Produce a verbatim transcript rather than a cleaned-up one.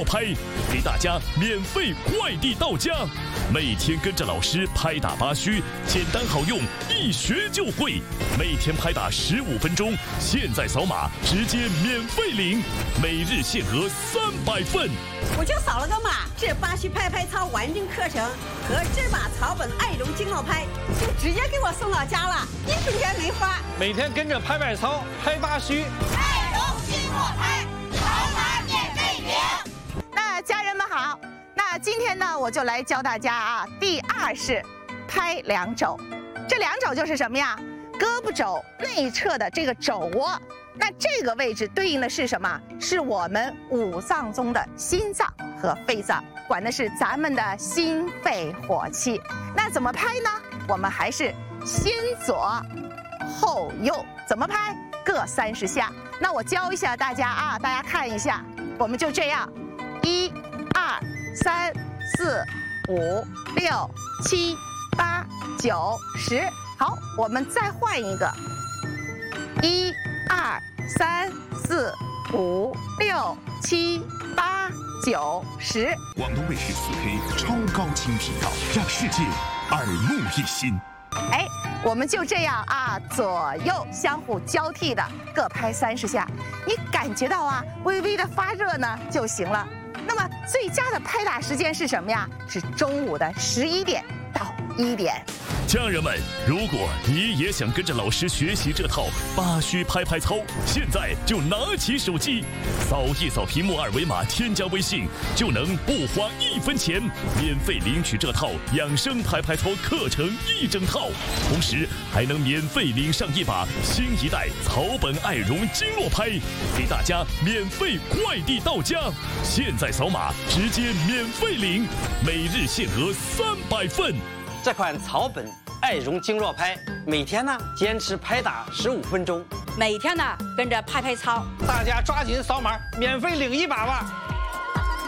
拍，给大家免费快递到家。每天跟着老师拍打八虚，简单好用，一学就会。每天拍打十五分钟，现在扫码直接免费领，每日限额三百份。 我就扫了个码，这八虚拍拍操完整课程和这把草本爱绒经络拍就直接给我送到家了，一分钱没花。 每天跟着拍拍操，拍八虚， 爱绒经络拍，扫码免费领。 那家人们好，那今天呢，我就来教大家啊，第二式拍两肘。这两肘就是什么呀？胳膊肘内侧的这个肘窝。那这个位置对应的是什么？是我们五脏中的心脏和肺脏，管的是咱们的心肺火气。那怎么拍呢？我们还是先左后右，怎么拍？各三十下。那我教一下大家啊，大家看一下，我们就这样，一、二、三、四、五、六、七、八、九、十。好，我们再换一个，一、二、三、四、五、六、七、八、九、十。 广东卫视四 K 超高清频道，让世界耳目一新。 哎，我们就这样啊，左右相互交替的各拍三十下，你感觉到啊，微微的发热呢就行了。那么最佳的拍打时间是什么呀？是中午的十一点到一点。 家人们，如果你也想跟着老师学习这套八虚拍拍操，现在就拿起手机，扫一扫屏幕二维码，添加微信，就能不花一分钱，免费领取这套养生拍拍操课程一整套，同时还能免费领上一把新一代草本爱绒经络拍，给大家免费快递到家。现在扫码直接免费领，每日限额三百份。 这款草本爱绒经络拍，每天呢坚持拍打十五分钟， 每天呢跟着拍拍操， 大家抓紧扫码，免费领一把吧。